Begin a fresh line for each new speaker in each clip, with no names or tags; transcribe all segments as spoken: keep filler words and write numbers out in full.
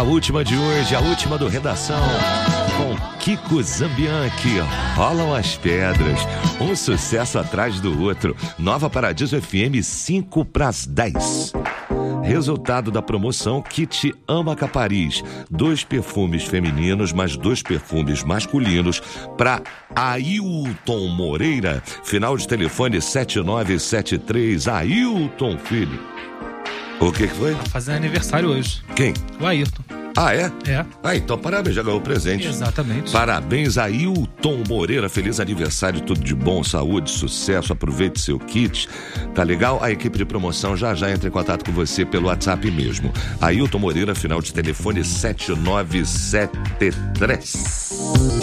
A última de hoje, a última do Redação, com Kiko Zambianchi, Rolam as Pedras, um sucesso atrás do outro. Nova Paradiso F M, cinco para as dez. Resultado da promoção Kit Ama Capariz. Dois perfumes femininos, mais dois perfumes masculinos para Ailton Moreira. Final de telefone sete nove sete três. Ailton, filho. O que que foi?
Tá fazendo aniversário hoje.
Quem?
O Ayrton.
Ah, é?
É.
Ah, então parabéns, já ganhou o presente.
Exatamente.
Parabéns a Ailton Moreira, feliz aniversário, tudo de bom, saúde, sucesso, aproveite seu kit, tá legal? A equipe de promoção já já entra em contato com você pelo WhatsApp mesmo. Ailton Moreira, final de telefone sete nove sete três.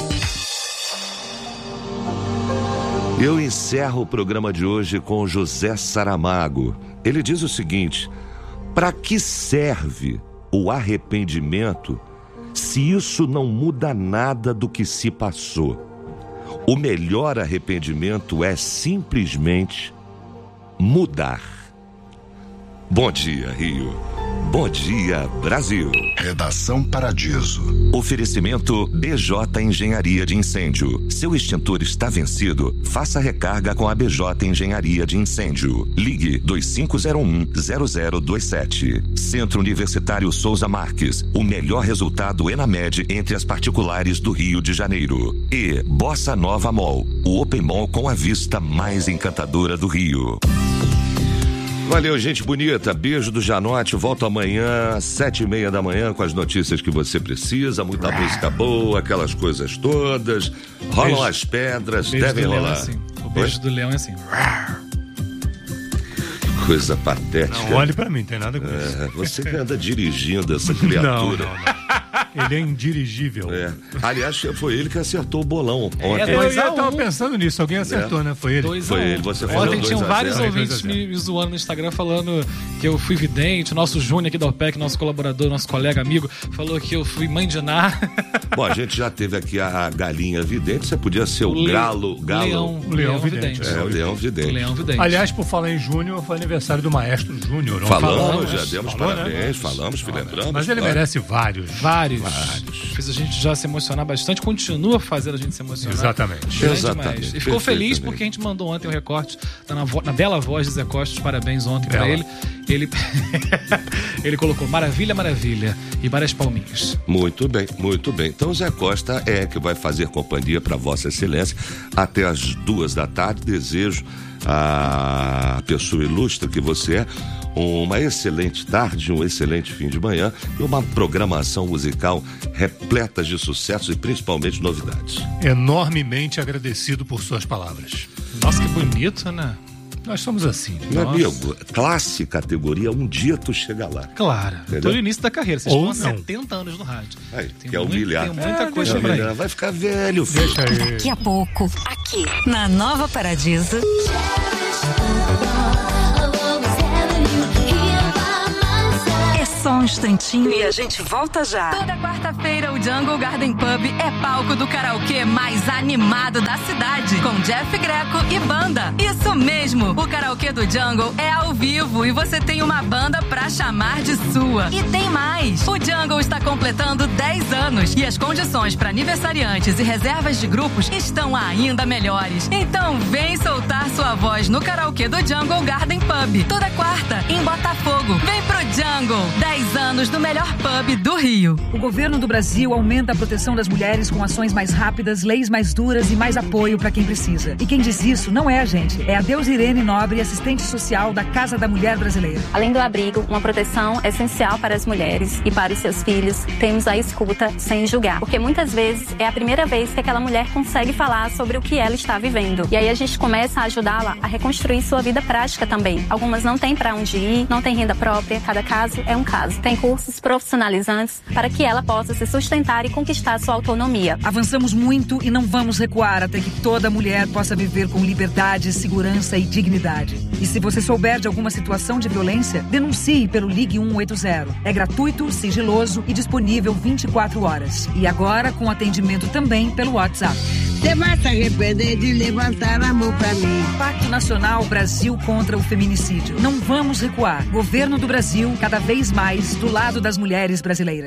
Eu encerro o programa de hoje com José Saramago. Ele diz o seguinte: para que serve o arrependimento se isso não muda nada do que se passou? O melhor arrependimento é simplesmente mudar. Bom dia, Rio. Bom dia, Brasil.
Redação Paradiso.
Oferecimento B J Engenharia de Incêndio. Seu extintor está vencido? Faça recarga com a B J Engenharia de Incêndio. Ligue dois cinco zero um zero zero dois sete. Centro Universitário Souza Marques. O melhor resultado Enamed entre as particulares do Rio de Janeiro. E Bossa Nova Mall, o Open Mall com a vista mais encantadora do Rio. Valeu, gente bonita. Beijo do Janote. Volto amanhã às sete e meia da manhã com as notícias que você precisa. Muita música boa, aquelas coisas todas. Rolam beijo, as pedras, devem rolar.
É assim. O beijo Oi? do leão é assim.
Coisa patética.
Não olhe pra mim, tem nada com é, isso.
Você que anda dirigindo essa criatura.
Não, não, não. Ele é indirigível.
É. Aliás, foi ele que acertou o bolão ontem.
É, eu já tava pensando nisso, alguém acertou, é. né? Foi ele.
Dois
foi
um.
ele, você falou.
Ontem tinham vários ouvintes me, me zoando no Instagram falando que eu fui vidente. Nosso Júnior aqui da O P E C, nosso colaborador, nosso colega, amigo, falou que eu fui mãe de Ná.
Bom, a gente já teve aqui a galinha vidente, você podia ser o, o galo. galo.
Leão,
o leão, leão vidente.
vidente. É, o leão vidente.
O leão vidente.
Aliás, por falar em Júnior, foi aniversário do maestro Júnior.
Falamos,
falamos,
já demos
falou,
parabéns,
né?
falamos, lembramos.
Mas ele claro. merece vários.
Vários. Vários. Fez a gente já se emocionar bastante, continua fazendo a gente se emocionar.
Exatamente.
Exatamente.
E ficou feliz porque a gente mandou ontem o um recorte, tá na, vo- na bela voz de Zé Costa, parabéns ontem bela. pra ele. Ele, ele colocou maravilha, maravilha e várias palminhas.
Muito bem, muito bem. Então Zé Costa é que vai fazer companhia para Vossa Excelência até as duas da tarde. Desejo a pessoa ilustre que você é uma excelente tarde, um excelente fim de manhã e uma programação musical repleta de sucessos e principalmente novidades.
Enormemente agradecido por suas palavras.
Nossa, que bonito, né?
Nós somos assim.
Meu amigo, classe, categoria, um dia tu chega lá.
Claro. Tô no início da carreira, vocês
Ou
estão há
não.
setenta anos no rádio.
Aí,
tem
quer
muito,
humilhar.
Tem muita
é,
coisa pra ir.
Vai ficar velho, filho.
Deixa aí.
Daqui a pouco, aqui, na Nova Paradiso. Só um instantinho e a gente volta já.
Toda quarta-feira o Jungle Garden Pub é palco do karaokê mais animado da cidade, com Jeff Greco e banda. Isso mesmo, o karaokê do Jungle é ao vivo e você tem uma banda pra chamar de sua. E tem mais, o Jungle está completando dez anos e as condições para aniversariantes e reservas de grupos estão ainda melhores. Então vem soltar sua voz no karaokê do Jungle Garden Pub, toda quarta, em Botafogo. Vem pro Jungle, dez anos do melhor pub do Rio.
O governo do Brasil aumenta a proteção das mulheres com ações mais rápidas, leis mais duras e mais apoio para quem precisa. E quem diz isso não é a gente, é a Deus Irene Nobre, assistente social da Casa da Mulher Brasileira.
Além do abrigo, uma proteção essencial para as mulheres e para os seus filhos, temos a escuta sem julgar. Porque muitas vezes é a primeira vez que aquela mulher consegue falar sobre o que ela está vivendo. E aí a gente começa a ajudá-la a reconstruir sua vida prática também. Algumas não têm para onde ir, não têm renda própria, cada caso é um caso. Tem cursos profissionalizantes para que ela possa se sustentar e conquistar sua autonomia.
Avançamos muito e não vamos recuar até que toda mulher possa viver com liberdade, segurança e dignidade. E se você souber de alguma situação de violência, denuncie pelo Ligue um oito zero. É gratuito, sigiloso e disponível vinte e quatro horas. E agora com atendimento também pelo WhatsApp.
Você vai se arrepender de levantar a mão pra mim.
Pacto Nacional Brasil contra o Feminicídio. Não vamos recuar. Governo do Brasil, cada vez mais do lado das mulheres brasileiras.
E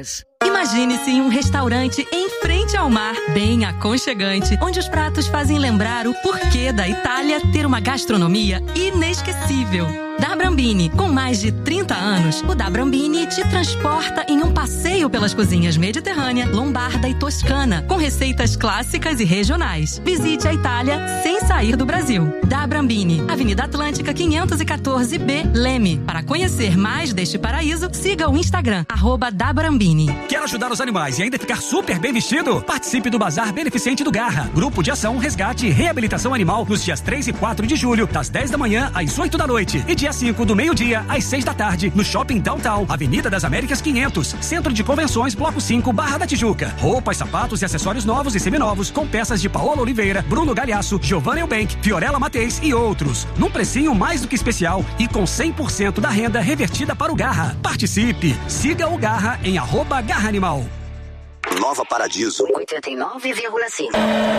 Imagine-se em um restaurante em frente ao mar, bem aconchegante, onde os pratos fazem lembrar o porquê da Itália ter uma gastronomia inesquecível. Da Brambini, com mais de trinta anos, o Da Brambini te transporta em um passeio pelas cozinhas mediterrânea, lombarda e toscana, com receitas clássicas e regionais. Visite a Itália sem sair do Brasil. Da Brambini, Avenida Atlântica quinhentos e quatorze B, Leme. Para conhecer mais deste paraíso, siga o Instagram, arroba Da Brambini.
Quer ajudar os animais e ainda ficar super bem vestido? Participe do Bazar Beneficente do Garra. Grupo de Ação, Resgate e Reabilitação Animal nos dias três e quatro de julho, das dez da manhã às oito da noite. E dia cinco do meio-dia às seis da tarde, no Shopping Downtown, Avenida das Américas quinhentos, Centro de Convenções, Bloco cinco, Barra da Tijuca. Roupas, sapatos e acessórios novos e seminovos com peças de Paola Oliveira, Bruno Galhaço, Giovanna Eubank, Fiorella Mateis e outros. Num precinho mais do que especial e com cem por cento da renda revertida para o Garra. Participe! Siga o Garra em arroba Garra Animal.
Nova Paradiso
oitenta e nove vírgula cinco.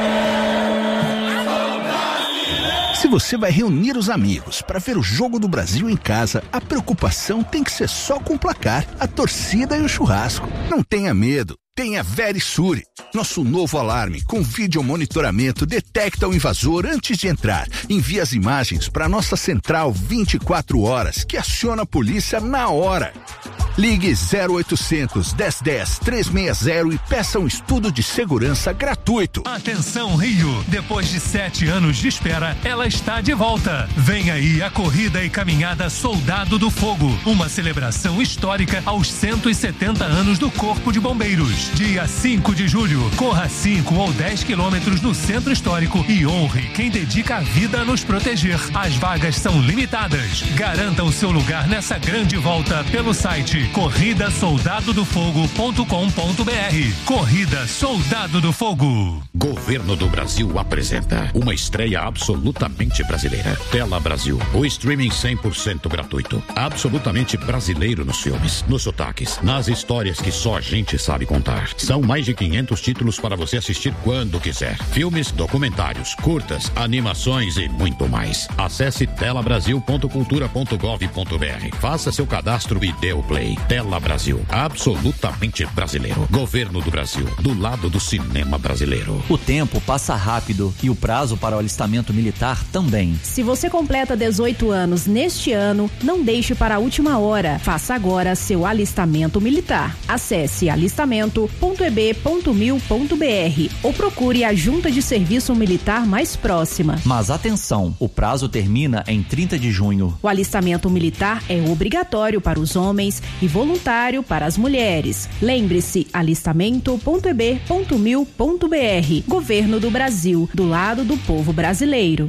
Se você vai reunir os amigos para ver o Jogo do Brasil em casa, a preocupação tem que ser só com o placar, a torcida e o churrasco. Não tenha medo. Tenha Verisure. Nosso novo alarme com vídeo monitoramento detecta o invasor antes de entrar. Envia as imagens para nossa central vinte e quatro horas, que aciona a polícia na hora. Ligue zero oitocentos, dez dez, trezentos e sessenta e peça um estudo de segurança gratuito.
Atenção, Rio! Depois de sete anos de espera, ela está de volta. Vem aí a Corrida e Caminhada Soldado do Fogo, uma celebração histórica aos cento e setenta anos do Corpo de Bombeiros. Dia cinco de julho, corra cinco ou dez quilômetros no Centro Histórico e honre quem dedica a vida a nos proteger. As vagas são limitadas. Garanta o seu lugar nessa grande volta pelo site corrida soldado do fogo ponto com ponto br. Corrida Soldado do Fogo.
Governo do Brasil apresenta uma estreia absolutamente brasileira. Tela Brasil, o streaming cem por cento gratuito. Absolutamente brasileiro nos filmes, nos sotaques, nas histórias que só a gente sabe contar. São mais de quinhentos títulos para você assistir quando quiser. Filmes, documentários, curtas, animações e muito mais. Acesse tela brasil ponto cultura ponto gov ponto br. Faça seu cadastro e dê o play. Tela Brasil, absolutamente brasileiro. Governo do Brasil, do lado do cinema brasileiro.
O tempo passa rápido e o prazo para o alistamento militar também.
Se você completa dezoito anos neste ano, não deixe para a última hora. Faça agora seu alistamento militar. Acesse alistamento ponto e b ponto mil ponto br ou procure a Junta de Serviço Militar mais próxima.
Mas atenção, o prazo termina em trinta de junho.
O alistamento militar é obrigatório para os homens e voluntário para as mulheres. Lembre-se, alistamento ponto e b ponto mil ponto br. Governo do Brasil, do lado do povo brasileiro.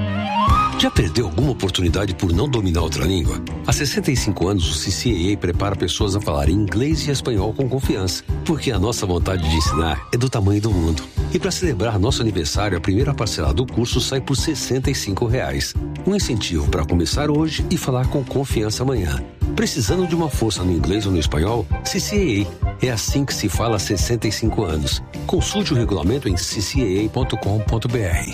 Já perdeu alguma oportunidade por não dominar outra língua? Há sessenta e cinco anos, o C C A A prepara pessoas a falar inglês e espanhol com confiança, porque a nossa vontade de ensinar é do tamanho do mundo. E para celebrar nosso aniversário, a primeira parcela do curso sai por sessenta e cinco reais. Um incentivo para começar hoje e falar com confiança amanhã. Precisando de uma força no inglês ou no espanhol? C C A A. É assim que se fala há sessenta e cinco anos. Consulte o regulamento em c c a a ponto com ponto b r.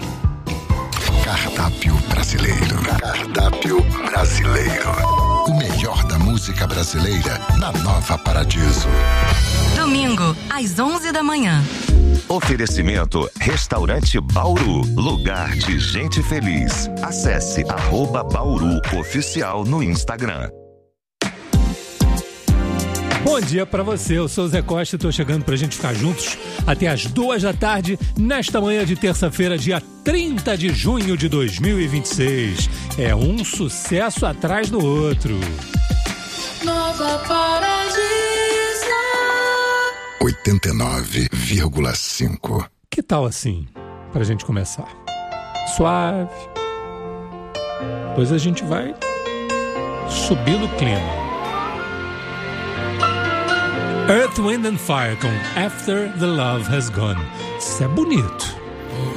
Cardápio brasileiro. Cardápio brasileiro. O melhor da música brasileira na Nova Paradiso.
Domingo, às onze da manhã.
Oferecimento Restaurante Bauru, lugar de gente feliz. Acesse arroba Bauru Oficial no Instagram.
Bom dia pra você, eu sou o Zé Costa e tô chegando pra gente ficar juntos até as duas da tarde, nesta manhã de terça-feira, dia trinta de junho de dois mil e vinte e seis. É um sucesso atrás do outro.
Nova Paradiso
oitenta e nove vírgula cinco.
Que tal assim, pra gente começar? Suave. Depois a gente vai subir no clima. Earth, Wind and Fire com After the Love Has Gone. Isso é bonito.